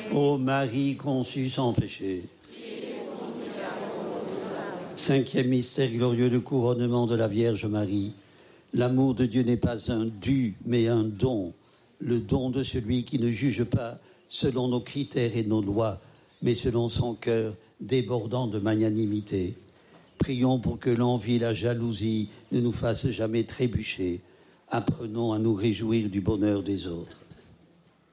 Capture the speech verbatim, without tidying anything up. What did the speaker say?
Ô Marie conçue sans péché. Cinquième mystère glorieux, le couronnement de la Vierge Marie. L'amour de Dieu n'est pas un dû, mais un don. Le don de celui qui ne juge pas selon nos critères et nos lois, mais selon son cœur débordant de magnanimité. Prions pour que l'envie et la jalousie ne nous fassent jamais trébucher. Apprenons à nous réjouir du bonheur des autres.